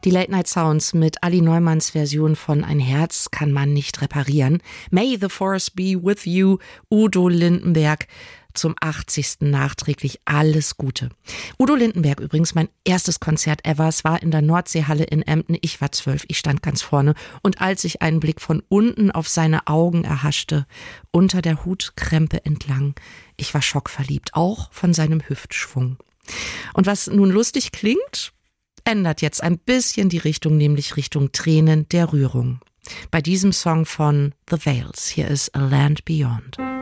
Die Late Night Sounds mit Ali Neumanns Version von Ein Herz kann man nicht reparieren. May the Force be with you, Udo Lindenberg. Zum 80. nachträglich alles Gute. Udo Lindenberg übrigens, mein erstes Konzert ever. Es war in der Nordseehalle in Emden. Ich war 12, ich stand ganz vorne. Und als ich einen Blick von unten auf seine Augen erhaschte, unter der Hutkrempe entlang, ich war schockverliebt, auch von seinem Hüftschwung. Und was nun lustig klingt, ändert jetzt ein bisschen die Richtung, nämlich Richtung Tränen der Rührung. Bei diesem Song von The Veils. Hier ist A Land Beyond.